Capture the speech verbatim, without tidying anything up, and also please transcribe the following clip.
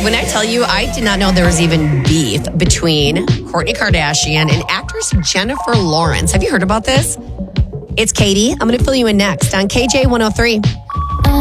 When I tell you, I did not know there was even beef between Kourtney Kardashian and actress Jennifer Lawrence. Have you heard about this? It's Katie. I'm going to fill you in next on K J one oh three.